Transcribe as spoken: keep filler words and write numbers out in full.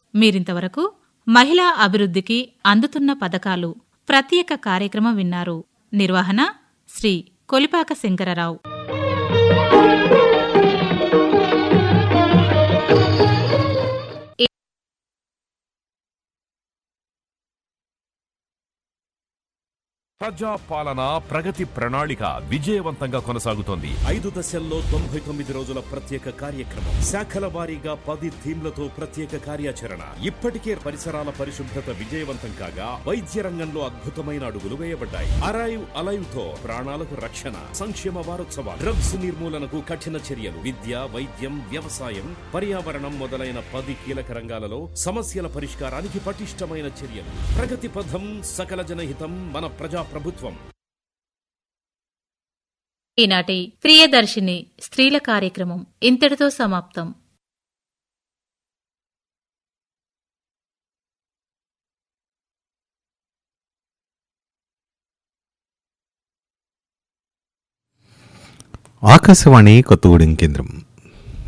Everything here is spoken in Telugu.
మీరింతవరకు మహిళా అభివృద్ధికి అందుతున్న పథకాలు ప్రత్యేక కార్యక్రమం విన్నారు. నిర్వహణ శ్రీ కొలిపాక శంకరరావు. ప్రజా పాలన ప్రగతి ప్రణాళిక విజయవంతంగా కొనసాగుతోంది. ఐదు దశల్లో తొంభై తొమ్మిది రోజుల ప్రత్యేక కార్యక్రమం, శాఖల వారీగా పది థీమ్లతో ప్రత్యేక కార్యాచరణ. ఇప్పటికే పరిసరాల పరిశుభ్రత విజయవంతం కాగా వైద్య రంగంలో అద్భుతమైన అడుగులు వేయబడ్డాయి. అరైవ్ అలైవ్ తో ప్రాణాలకు రక్షణ. సంక్షేమ వారోత్సవాలు, డ్రగ్స్ నిర్మూలనకు కఠిన చర్యలు, విద్య, వైద్యం, వ్యవసాయం, పర్యావరణం మొదలైన పది కీలక రంగాలలో సమస్యల పరిష్కారానికి పటిష్టమైన చర్యలు. ప్రగతి పథం, సకల జనహితం, మన ప్రజా ప్రభుత్వం. ఈనాటి ప్రియదర్శిని స్త్రీల కార్యక్రమం ఇంతటితో సమాప్తం. ఆకాశవాణి కొత్తగూడెం కేంద్రం.